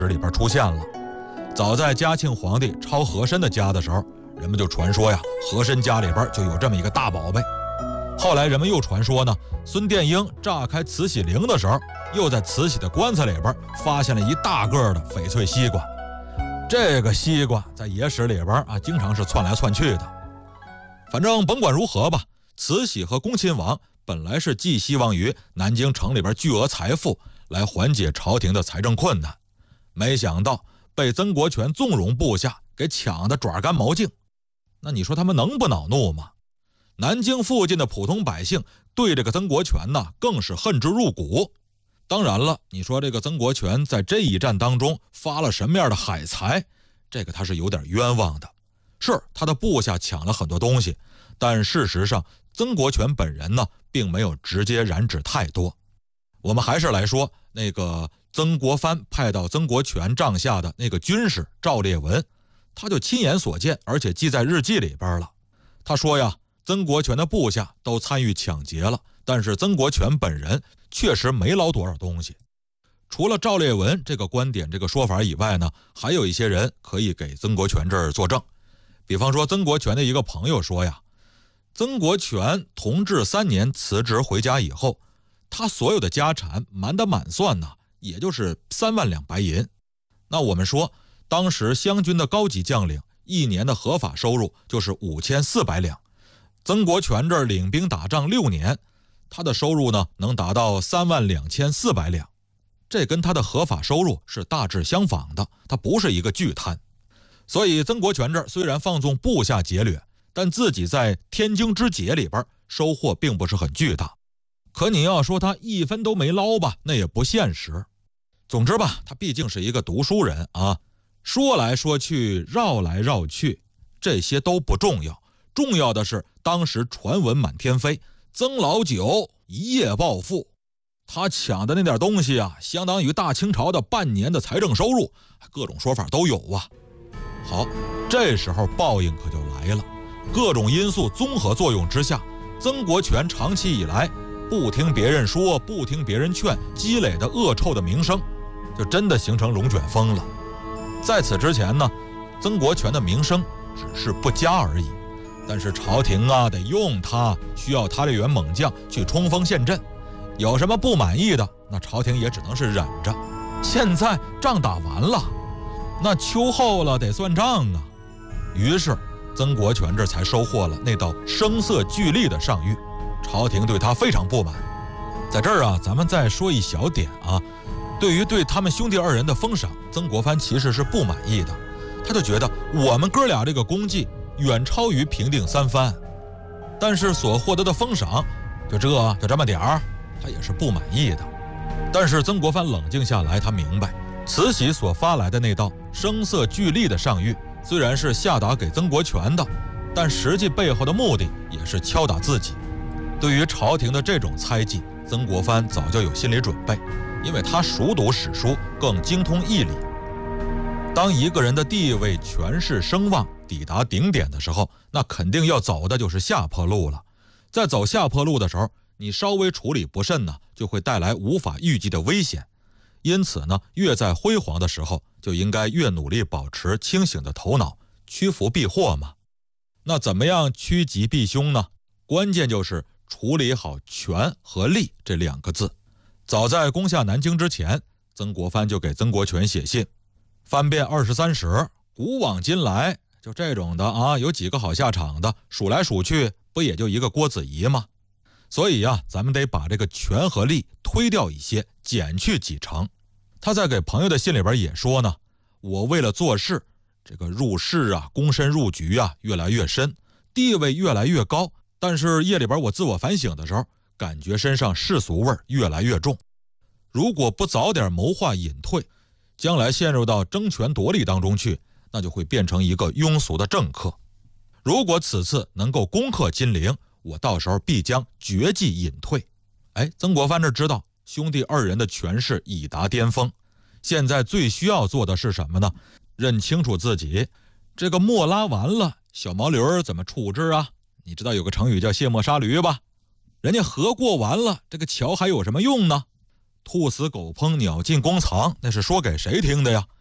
里边出现了。早在嘉庆皇帝抄和珅的家的时候，人们就传说呀，和珅家里边就有这么一个大宝贝。后来人们又传说呢，孙殿英炸开慈禧陵的时候，又在慈禧的棺材里边发现了一大个的翡翠西瓜。这个西瓜在野史里边经常是窜来窜去的。反正甭管如何吧，慈禧和恭亲王本来是寄希望于南京城里边巨额财富来缓解朝廷的财政困难，没想到被曾国荃纵容部下给抢得爪干毛净。那你说他们能不恼怒吗？南京附近的普通百姓对这个曾国荃呢，更是恨之入骨。当然了，你说这个曾国荃在这一战当中发了什么样的海财，这个他是有点冤枉的。是他的部下抢了很多东西，但事实上曾国荃本人呢，并没有直接染指太多。我们还是来说那个曾国藩派到曾国荃帐下的那个军士赵烈文，他就亲眼所见，而且记在日记里边了。他说呀，曾国荃的部下都参与抢劫了，但是曾国荃本人确实没捞多少东西。除了赵烈文这个观点这个说法以外呢，还有一些人可以给曾国荃这儿作证。比方说曾国荃的一个朋友说呀，曾国荃同治3年辞职回家以后，他所有的家产满打满算呢，也就是3万两白银。那我们说当时湘军的高级将领一年的合法收入就是5400两，曾国荃这儿领兵打仗6年，他的收入呢能达到32400两，这跟他的合法收入是大致相仿的，他不是一个巨贪。所以曾国荃这儿虽然放纵部下劫掠，但自己在天津之劫里边收获并不是很巨大。可你要说他一分都没捞吧，那也不现实。总之吧，他毕竟是一个读书人啊，说来说去，绕来绕去，这些都不重要，重要的是当时传闻满天飞，曾老九一夜暴富。他抢的那点东西啊，相当于大清朝的半年的财政收入，各种说法都有啊。好，这时候报应可就来了。各种因素综合作用之下，曾国荃长期以来不听别人说，不听别人劝，积累的恶臭的名声就真的形成龙卷风了。在此之前呢，曾国荃的名声只是不佳而已，但是朝廷啊得用他，需要他这员猛将去冲锋陷阵。有什么不满意的，那朝廷也只能是忍着。现在仗打完了，那秋后了得算账啊。于是曾国荃这才收获了那道声色俱厉的上谕，朝廷对他非常不满。在这儿啊，咱们再说一小点啊，对于对他们兄弟二人的封赏，曾国藩其实是不满意的。他就觉得我们哥俩这个功绩远超于平定三藩，但是所获得的封赏就这么点儿，他也是不满意的。但是曾国藩冷静下来，他明白慈禧所发来的那道声色俱厉的上谕虽然是下达给曾国荃的，但实际背后的目的也是敲打自己。对于朝廷的这种猜忌，曾国藩早就有心理准备，因为他熟读史书，更精通义理。当一个人的地位、权势、声望抵达顶点的时候，那肯定要走的就是下坡路了。在走下坡路的时候，你稍微处理不慎呢，就会带来无法预计的危险。因此呢，越在辉煌的时候，就应该越努力保持清醒的头脑，趋福避祸嘛。那怎么样趋吉避凶呢？关键就是处理好权和利这2个字。早在攻下南京之前，曾国藩就给曾国荃写信，翻遍23史，古往今来，就这种的啊，有几个好下场的，数来数去，不也就一个郭子仪吗？所以啊，咱们得把这个权和利推掉一些，减去几成。他在给朋友的信里边也说呢，我为了做事，这个入仕啊，躬身入局啊，越来越深，地位越来越高，但是夜里边我自我反省的时候，感觉身上世俗味越来越重。如果不早点谋划隐退，将来陷入到争权夺利当中去，那就会变成一个庸俗的政客。如果此次能够攻克金陵，我到时候必将绝迹隐退。曾国藩这知道兄弟二人的权势已达巅峰，现在最需要做的是什么呢？认清楚自己，这个磨拉完了，小毛驴怎么处置啊？你知道有个成语叫卸磨杀驴吧？人家河过完了，这个桥还有什么用呢？ 兔死狗烹，鸟尽弓藏，那是说给谁听的呀？